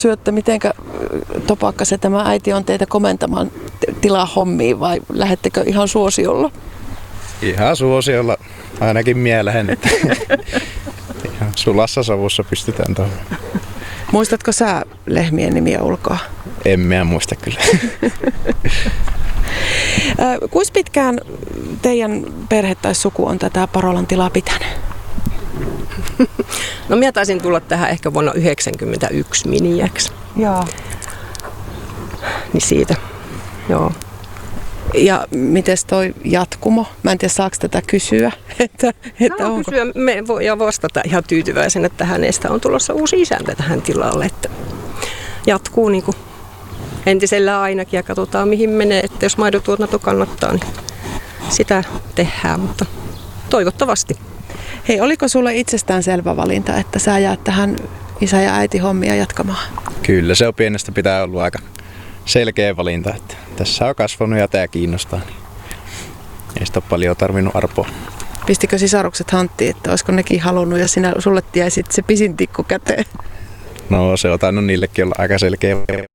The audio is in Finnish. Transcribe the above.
Syötte, mitenkä Topakka se tämä äiti on teitä komentamaan tilahommiin vai lähettekö ihan suosiolla? Ihan suosiolla, ainakin minä lähden, että ihan sulassa savussa pystytään tuohon. Muistatko sä lehmien nimiä ulkoa? En minä muista kyllä. Kuinka pitkään teidän perhe tai suku on tätä Parolan tilaa pitänyt? No minä taisin tulla tähän ehkä vuonna 1991 miniäksi. Joo. Niin siitä, joo. Ja mites toi jatkumo? Mä en tiedä, saako tätä kysyä? Että onko? Kysyä, me voidaan vastata ihan tyytyväisenä, että hänestä on tulossa uusi isäntä tähän tilalle. Että jatkuu niin kuin entisellä ainakin ja katsotaan mihin menee. Että jos maidontuotanto kannattaa, niin sitä tehdään, mutta toivottavasti. Hei, oliko sulle itsestään selvä valinta, että sä jäät tähän isä- ja äiti hommia jatkamaan? Kyllä, se on pienestä pitää ollut aika selkeä valinta, että tässä on kasvanut ja tämä kiinnostaa. Niin ei sitä ole paljon tarvinnut arpoa. Pistikö sisarukset hanttiin, että olisiko nekin halunnut ja sulle jäi sitten se pisin tikku käteen? No se on tainnut niillekin olla aika selkeä